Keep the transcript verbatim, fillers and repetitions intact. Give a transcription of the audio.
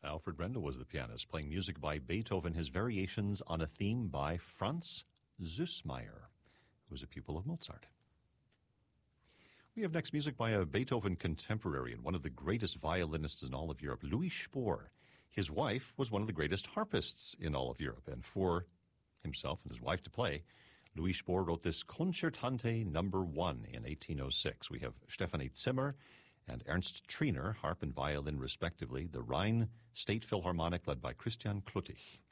Alfred Brendel was the pianist, playing music by Beethoven, his variations on a theme by Franz Süssmayr, who was a pupil of Mozart. We have next music by a Beethoven contemporary and one of the greatest violinists in all of Europe, Louis Spohr. His wife was one of the greatest harpists in all of Europe, and for himself and his wife to play, Louis Spohr wrote this Concertante number one in eighteen oh six. We have Stephanie Zimmer and Ernst Triner, harp and violin respectively, the Rhine State Philharmonic led by Christian Kluttig.